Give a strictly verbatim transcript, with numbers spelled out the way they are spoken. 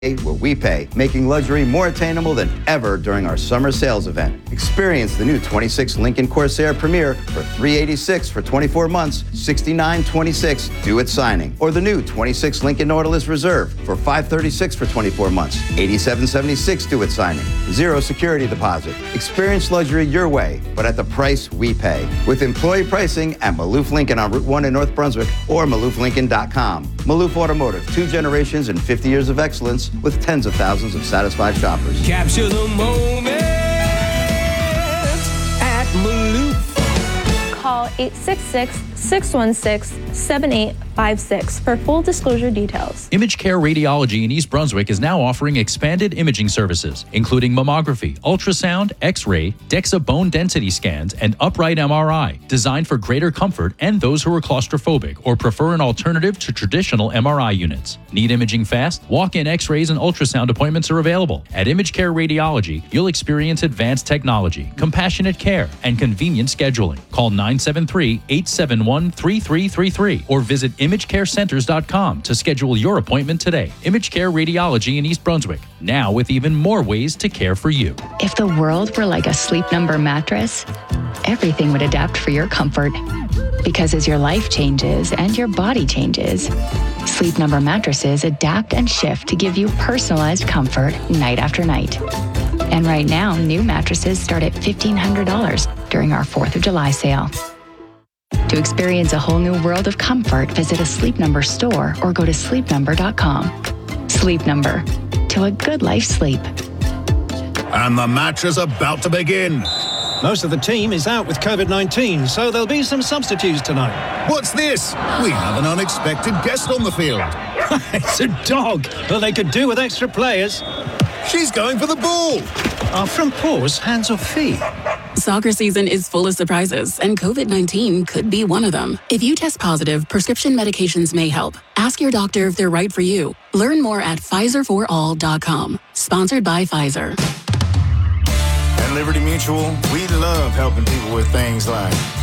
what we pay, making luxury more attainable than ever during our summer sales event. Experience the new twenty-six Lincoln Corsair Premier for three hundred eighty-six dollars for twenty-four months, sixty-nine twenty-six due at signing. Or the new twenty-six Lincoln Nautilus Reserve for five hundred thirty-six dollars for twenty-four months, eighty-seven seventy-six due at signing. Zero security deposit. Experience luxury your way, but at the price we pay. With employee pricing at Maloof Lincoln on Route one in North Brunswick or maloof lincoln dot com. Maloof Automotive, two generations and fifty years of excellence with tens of thousands of satisfied shoppers. Capture the moment at Maloof. Call eight six six, six one six, seven eight five six for full disclosure details. Image Care Radiology in East Brunswick is now offering expanded imaging services, including mammography, ultrasound, X-ray, DEXA bone density scans, and upright M R I, designed for greater comfort and those who are claustrophobic or prefer an alternative to traditional M R I units. Need imaging fast? Walk-in X-rays and ultrasound appointments are available. At Image Care Radiology, you'll experience advanced technology, compassionate care, and convenient scheduling. Call nine seven three, eight seven one, three three three three or visit image care centers dot com to schedule your appointment today. Image Care Radiology in East Brunswick, now with even more ways to care for you. If the world were like a Sleep Number mattress, everything would adapt for your comfort. Because as your life changes and your body changes, Sleep Number mattresses adapt and shift to give you personalized comfort night after night. And right now, new mattresses start at fifteen hundred dollars during our fourth of July sale. To experience a whole new world of comfort, visit a Sleep Number store or go to sleep number dot com. Sleep Number, to a good life sleep. And the match is about to begin. Most of the team is out with COVID nineteen, so there'll be some substitutes tonight. What's this? We have an unexpected guest on the field. It's a dog. Well, they could do with extra players. She's going for the ball. Are front paws hands or feet? Soccer season is full of surprises, and COVID nineteen could be one of them. If you test positive, prescription medications may help. Ask your doctor if they're right for you. Learn more at Pfizer for all dot com. Sponsored by Pfizer. At Liberty Mutual, we love helping people with things like